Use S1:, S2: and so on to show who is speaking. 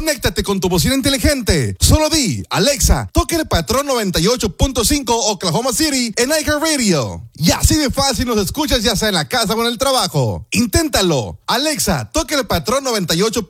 S1: Conéctate con tu bocina inteligente. Solo di, Alexa, toque el patrón 98.5 Oklahoma City en iHeartRadio. Y así de fácil nos escuchas ya sea en la casa o en el trabajo. Inténtalo. Alexa, toque el patrón 98.5